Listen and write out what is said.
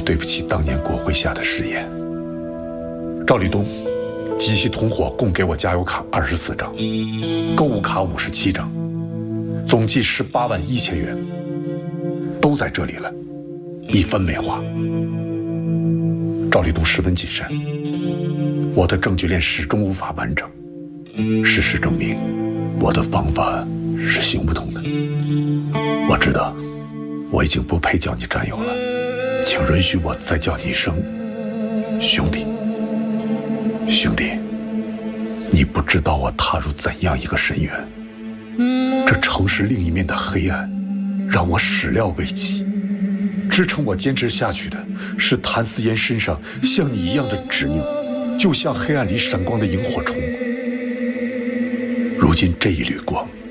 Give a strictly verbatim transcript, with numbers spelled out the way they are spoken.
对不起当年国会下的誓言。赵立东及其同伙共给我加油卡二十四张，购物卡五十七张，总计十八万一千元，都在这里了，一分没花。赵立东十分谨慎，我的证据链始终无法完整。事实证明，我的方法是行不通的。我知道，我已经不配叫你战友了，请允许我再叫你一声兄弟。兄弟，你不知道我踏入怎样一个深渊，这城市另一面的黑暗让我始料未及。支撑我坚持下去的是谭思妍身上像你一样的执拗，就像黑暗里闪光的萤火虫。如今这一缕光